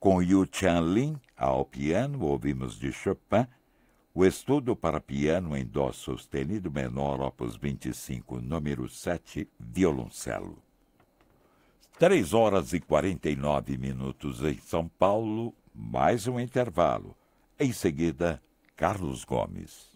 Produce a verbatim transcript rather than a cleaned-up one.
Com Yu Qianlin ao piano, ouvimos de Chopin o estudo para piano em dó sustenido menor, opus vinte e cinco, número sete, violoncelo. Três horas e quarenta e nove minutos em São Paulo, mais um intervalo. Em seguida, Carlos Gomes.